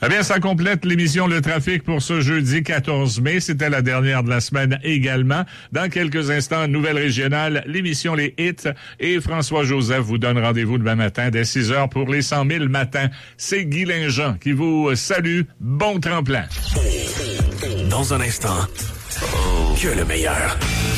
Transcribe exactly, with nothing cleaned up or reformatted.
Eh bien, ça complète l'émission Le Trafic pour ce jeudi quatorze mai. C'était la dernière de la semaine également. Dans quelques instants, nouvelle régionale, l'émission Les Hits. Et François Joseph vous donne rendez-vous demain matin dès six heures pour les cent mille matins. C'est Guy Linjean qui vous salue. Bon tremplin. Dans un instant, que le meilleur.